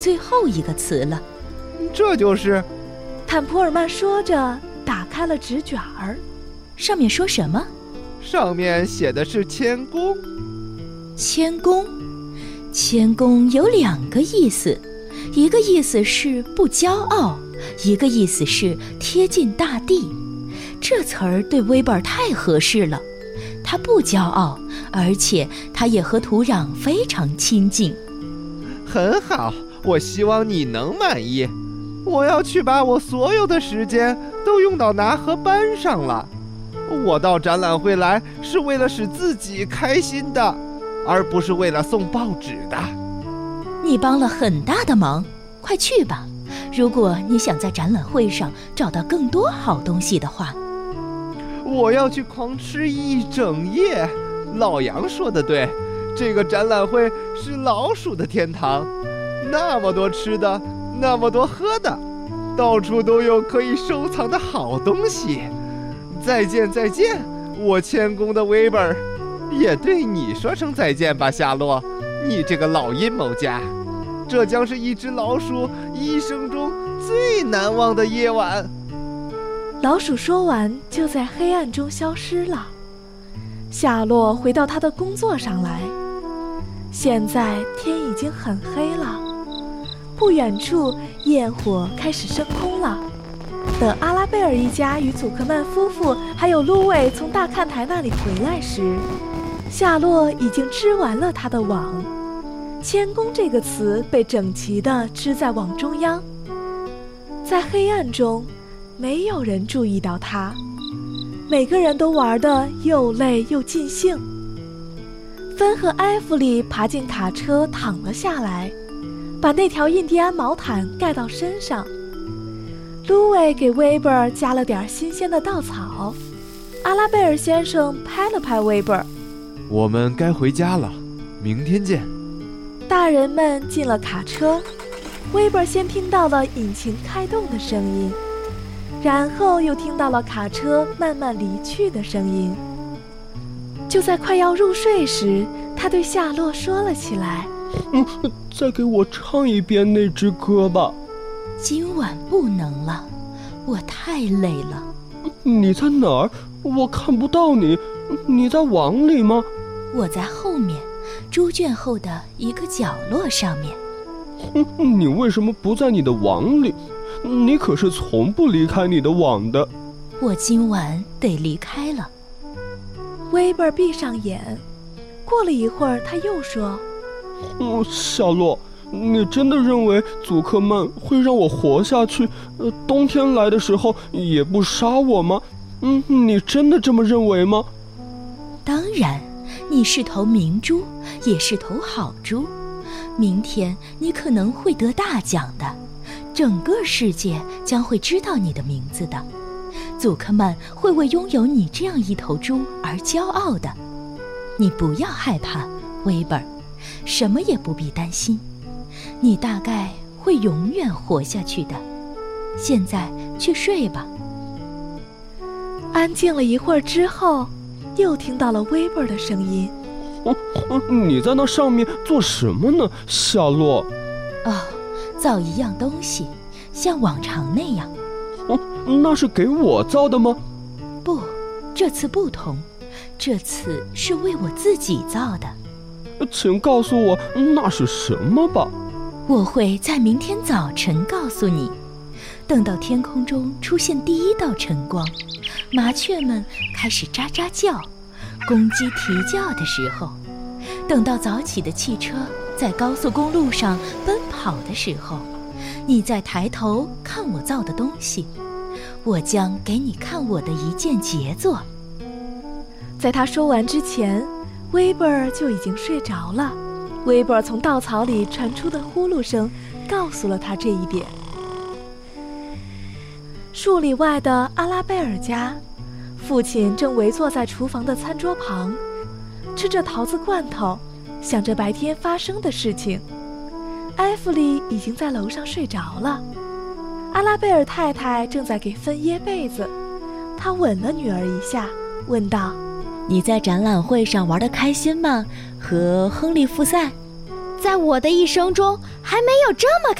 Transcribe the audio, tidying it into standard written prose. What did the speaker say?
最后一个词了。 这就是坦普尔曼说着，打开了纸卷儿。 上面说什么？ 上面写的是谦恭。 谦恭，谦恭有2个意思，一个意思是不骄傲，一个意思是贴近大地。这词儿对威伯尔太合适了，他不骄傲，而且他也和土壤非常亲近。 很好，我希望你能满意。我要去把我所有的时间都用到拿和班上了。我到展览会来是为了使自己开心的，而不是为了送报纸的。 你帮了很大的忙，快去吧。如果你想在展览会上找到更多好东西的话。 我要去狂吃一整夜。老杨说的对，这个展览会是老鼠的天堂，那么多吃的，那么多喝的，到处都有可以收藏的好东西。再见再见，我谦恭的威伯尔，也对你说声再见吧，夏洛，你这个老阴谋家。这将是一只老鼠一生中最难忘的夜晚。 老鼠说完，就在黑暗中消失了。夏洛回到他的工作上来。现在天已经很黑了，不远处焰火开始升空了。等阿拉贝尔一家与祖克曼夫妇还有芦苇从大看台那里回来时，夏洛已经织完了他的网。谦恭这个词被整齐地织在网中央。在黑暗中，没有人注意到他，每个人都玩得又累又尽兴。芬和埃弗里爬进卡车躺了下来，把那条印第安毛毯盖到身上。芦苇给威伯尔加了点新鲜的稻草。阿拉贝尔先生拍了拍威伯尔： 我们该回家了，明天见。 大人们进了卡车，威伯尔先听到了引擎开动的声音，然后又听到了卡车慢慢离去的声音。就在快要入睡时，他对夏洛说了起来： 再给我唱一遍那支歌吧。 今晚不能了，我太累了。 你在哪儿？我看不到你。你在网里吗？ 我在后面，猪圈后的一个角落上面。 你为什么不在你的网里？你可是从不离开你的网的。 我今晚得离开了。 威伯尔闭上眼，过了一会儿，他又说： 夏洛，你真的认为祖克曼会让我活下去？冬天来的时候也不杀我吗？你真的这么认为吗？ 当然，你是头明珠，也是头好猪。明天你可能会得大奖的，整个世界将会知道你的名字的。祖克曼会为拥有你这样一头猪而骄傲的。你不要害怕，威伯尔，什么也不必担心。你大概会永远活下去的。现在去睡吧。 安静了一会儿之后，又听到了威伯尔的声音： 你在那上面做什么呢，夏洛？ 造一样东西，像往常那样。 那是给我造的吗？ 不，这次不同，这次是为我自己造的。 请告诉我那是什么吧。 我会在明天早晨告诉你。等到天空中出现第一道晨光，麻雀们开始喳喳叫，公鸡啼叫的时候，等到早起的汽车在高速公路上奔跑的时候，你再抬头看我造的东西，我将给你看我的一件杰作。 在他说完之前，威伯尔就已经睡着了。威伯尔从稻草里传出的呼噜声告诉了他这一点。数里外的阿拉贝尔家，父亲正围坐在厨房的餐桌旁，吃着桃子罐头，想着白天发生的事情。埃弗里已经在楼上睡着了。阿拉贝尔太太正在给芬掖被子，她吻了女儿一下，问道： 你在展览会上玩得开心吗？和亨利复赛？ 在我的一生中， 还没有这么